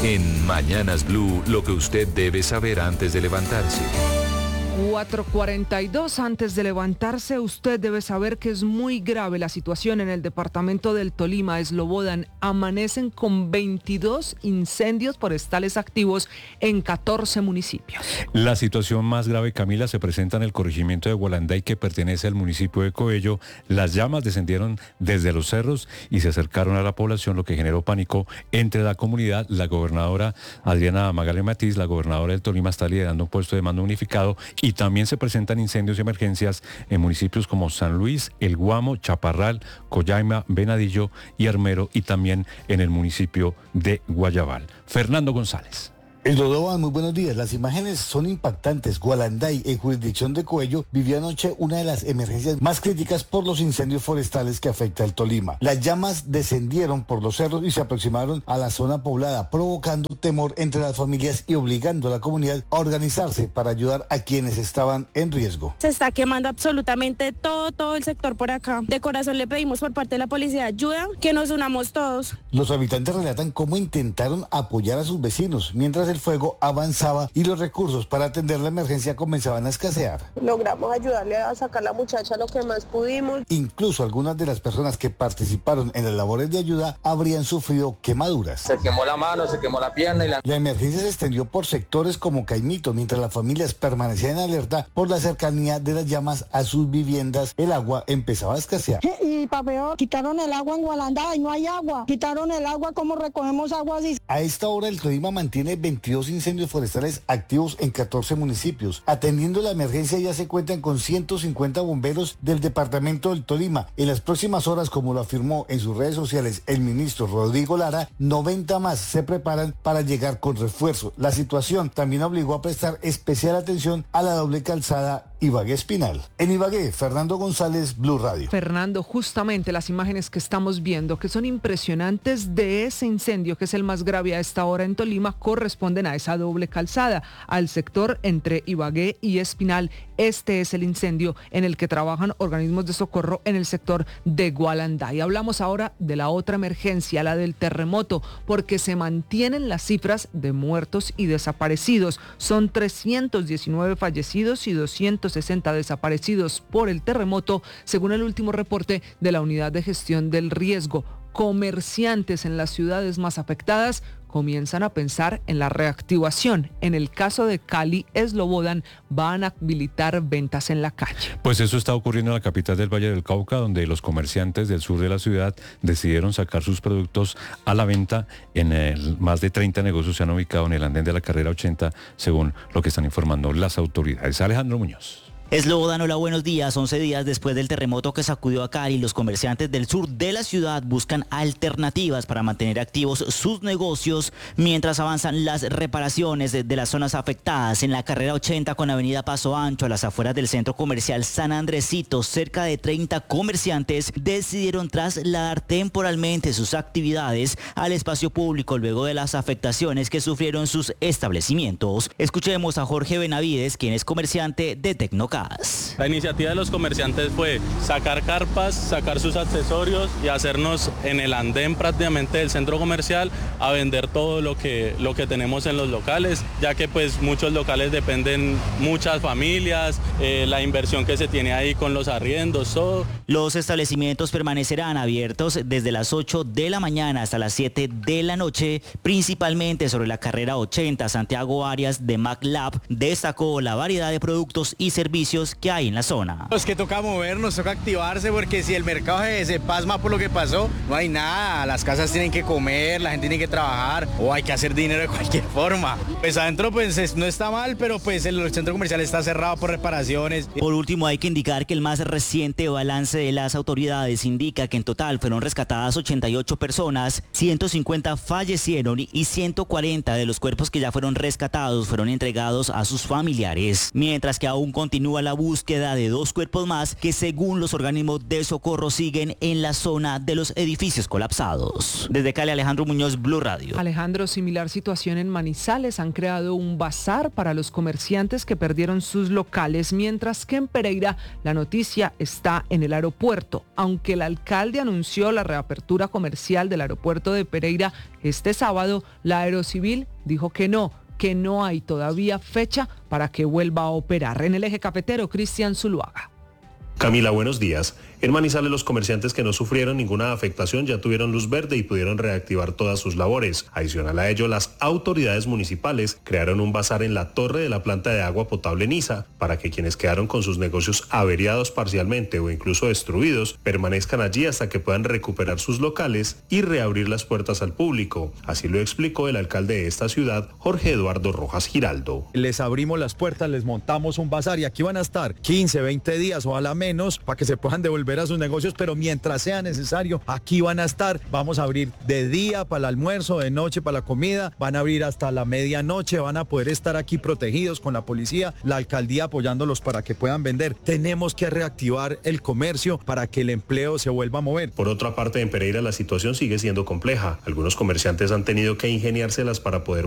En Mañanas Blue, lo que usted debe saber antes de levantarse. 4:42 antes de levantarse, usted debe saber que es muy grave la situación en el departamento del Tolima. Eslobodan amanecen con 22 incendios forestales activos en 14 municipios. La situación más grave, Camila, se presenta en el corregimiento de Gualanday, que pertenece al municipio de Coello. Las llamas descendieron desde los cerros y se acercaron a la población, lo que generó pánico entre la comunidad. La gobernadora Adriana Magalé Matiz, la gobernadora del Tolima, está liderando un puesto de mando unificado. Y también se presentan incendios y emergencias en municipios como San Luis, El Guamo, Chaparral, Collaima, Venadillo y Armero, y también en el municipio de Guayabal. Fernando González. Eslobodan, muy buenos días. Las imágenes son impactantes. Gualanday, en jurisdicción de Coello, vivió anoche una de las emergencias más críticas por los incendios forestales que afecta al Tolima. Las llamas descendieron por los cerros y se aproximaron a la zona poblada, provocando temor entre las familias y obligando a la comunidad a organizarse para ayudar a quienes estaban en riesgo. Se está quemando absolutamente todo el sector por acá. De corazón le pedimos por parte de la policía ayuda, que nos unamos todos. Los habitantes relatan cómo intentaron apoyar a sus vecinos mientras el fuego avanzaba y los recursos para atender la emergencia comenzaban a escasear. Logramos ayudarle a sacar a la muchacha lo que más pudimos. Incluso algunas de las personas que participaron en las labores de ayuda habrían sufrido quemaduras. Se quemó la mano, se quemó la pierna y La emergencia se extendió por sectores como Caimito, mientras las familias permanecían en alerta por la cercanía de las llamas a sus viviendas. El agua empezaba a escasear. Y para peor, quitaron el agua en Gualanday, no hay agua. Quitaron el agua, ¿cómo recogemos agua así? A esta hora el Tolima mantiene 22 incendios forestales activos en 14 municipios. Atendiendo la emergencia ya se cuentan con 150 bomberos del departamento del Tolima. En las próximas horas, como lo afirmó en sus redes sociales el ministro Rodrigo Lara, 90 más se preparan para llegar con refuerzo. La situación también obligó a prestar especial atención a la doble calzada Ibagué-Espinal. En Ibagué, Fernando González, Blue Radio. Fernando, justamente las imágenes que estamos viendo, que son impresionantes de ese incendio, que es el más grave a esta hora en Tolima, corresponden a esa doble calzada, al sector entre Ibagué y Espinal. Este es el incendio en el que trabajan organismos de socorro en el sector de Gualanday. Hablamos ahora de la otra emergencia, la del terremoto, porque se mantienen las cifras de muertos y desaparecidos. Son 319 fallecidos y 260 desaparecidos por el terremoto, según el último reporte de la Unidad de Gestión del Riesgo. Comerciantes en las ciudades más afectadas comienzan a pensar en la reactivación. En el caso de Cali, Eslobodan, van a habilitar ventas en la calle. Pues eso está ocurriendo en la capital del Valle del Cauca, donde los comerciantes del sur de la ciudad decidieron sacar sus productos a la venta. Más de 30 negocios se han ubicado en el andén de la carrera 80, según lo que están informando las autoridades. Alejandro Muñoz. Eslobodan, hola, buenos días. 11 días después del terremoto que sacudió a Cali, los comerciantes del sur de la ciudad buscan alternativas para mantener activos sus negocios mientras avanzan las reparaciones de las zonas afectadas. En la carrera 80 con avenida Paso Ancho, a las afueras del centro comercial San Andresito, cerca de 30 comerciantes decidieron trasladar temporalmente sus actividades al espacio público luego de las afectaciones que sufrieron sus establecimientos. Escuchemos a Jorge Benavides, quien es comerciante de Tecnocar. La iniciativa de los comerciantes fue sacar carpas, sacar sus accesorios y hacernos en el andén prácticamente del centro comercial a vender todo lo que tenemos en los locales, ya que pues muchos locales dependen muchas familias, la inversión que se tiene ahí con los arriendos, todo. Los establecimientos permanecerán abiertos desde las 8 de la mañana hasta las 7 de la noche, principalmente sobre la carrera 80. Santiago Arias de MacLab destacó la variedad de productos y servicios que hay en la zona. Es que toca movernos, toca activarse, porque si el mercado se pasma por lo que pasó, no hay nada. Las casas tienen que comer, la gente tiene que trabajar o hay que hacer dinero de cualquier forma. Pues adentro pues no está mal, pero pues el centro comercial está cerrado por reparaciones. Por último, hay que indicar que el más reciente balance de las autoridades indica que en total fueron rescatadas 88 personas, 150 fallecieron y 140 de los cuerpos que ya fueron rescatados fueron entregados a sus familiares, mientras que aún continúa continúa la búsqueda de 2 cuerpos más que según los organismos de socorro siguen en la zona de los edificios colapsados. Desde Cali, Alejandro Muñoz, Blue Radio. Alejandro, similar situación en Manizales. Han creado un bazar para los comerciantes que perdieron sus locales, mientras que en Pereira la noticia está en el aeropuerto. Aunque el alcalde anunció la reapertura comercial del aeropuerto de Pereira este sábado, la Aerocivil dijo que no hay todavía fecha para que vuelva a operar. En el eje cafetero, Cristian Zuluaga. Camila, buenos días. En Manizales, los comerciantes que no sufrieron ninguna afectación ya tuvieron luz verde y pudieron reactivar todas sus labores. Adicional a ello, las autoridades municipales crearon un bazar en la torre de la planta de agua potable Niza para que quienes quedaron con sus negocios averiados parcialmente o incluso destruidos permanezcan allí hasta que puedan recuperar sus locales y reabrir las puertas al público. Así lo explicó el alcalde de esta ciudad, Jorge Eduardo Rojas Giraldo. Les abrimos las puertas, les montamos un bazar y aquí van a estar 15, 20 días o a la menos para que se puedan devolver a sus negocios, pero mientras sea necesario, aquí van a estar. Vamos a abrir de día para el almuerzo, de noche para la comida, van a abrir hasta la medianoche, van a poder estar aquí protegidos con la policía, la alcaldía apoyándolos para que puedan vender. Tenemos que reactivar el comercio para que el empleo se vuelva a mover. Por otra parte, en Pereira la situación sigue siendo compleja. Algunos comerciantes han tenido que ingeniárselas para poder